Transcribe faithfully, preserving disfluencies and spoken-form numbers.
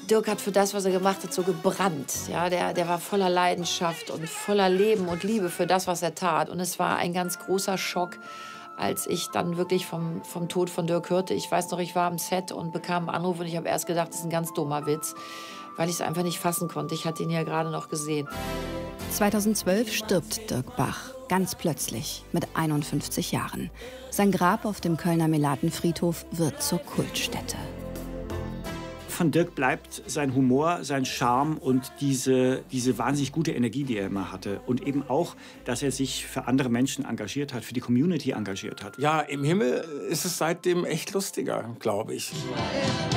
Dirk hat für das, was er gemacht hat, so gebrannt. Ja, der, der war voller Leidenschaft und voller Leben und Liebe für das, was er tat. Und es war ein ganz großer Schock, als ich dann wirklich vom, vom Tod von Dirk hörte. Ich weiß noch, ich war am Set und bekam einen Anruf und ich habe erst gedacht, das ist ein ganz dummer Witz, weil ich es einfach nicht fassen konnte. Ich hatte ihn ja gerade noch gesehen. zweitausendzwölf stirbt Dirk Bach, ganz plötzlich, mit einundfünfzig Jahren. Sein Grab auf dem Kölner Melatenfriedhof wird zur Kultstätte. Von Dirk bleibt sein Humor, sein Charme und diese, diese wahnsinnig gute Energie, die er immer hatte. Und eben auch, dass er sich für andere Menschen engagiert hat, für die Community engagiert hat. Ja, im Himmel ist es seitdem echt lustiger, glaube ich.